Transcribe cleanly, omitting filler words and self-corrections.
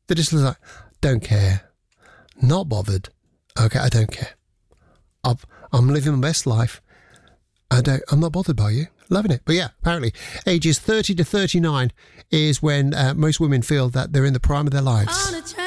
They're just like, don't care. Not bothered. Okay, I don't care. I'm living my best life. I'm not bothered by you. Loving it. But yeah, apparently ages 30 to 39 is when most women feel that they're in the prime of their lives.